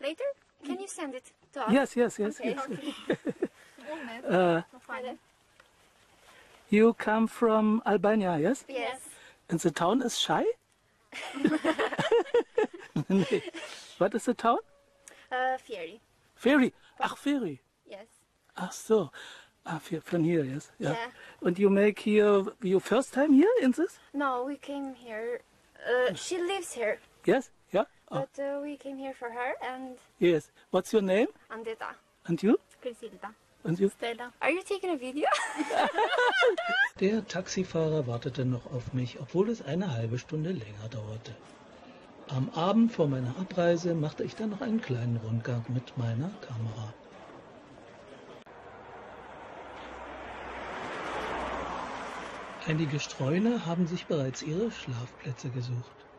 later? Can you send it to us? Yes, yes, yes, Okay. yes. You come from Albania, yes? Yes. And the town is Shy? Nee. What is the town? Fieri. Ferry. Ach, Ferry. Yes. Ach so. Ah, from here, yes. Yeah. Yeah. And you make here your first time here in this? No, we came here. She lives here, Yes? Yeah? Oh, but we came here for her and yes. What's your name? Andeta. And you? Griselda. And you? Stella. Are you taking a video? Der Taxifahrer wartete noch auf mich, obwohl es eine halbe Stunde länger dauerte. Am Abend vor meiner Abreise machte ich dann noch einen kleinen Rundgang mit meiner Kamera. Einige Streuner haben sich bereits ihre Schlafplätze gesucht.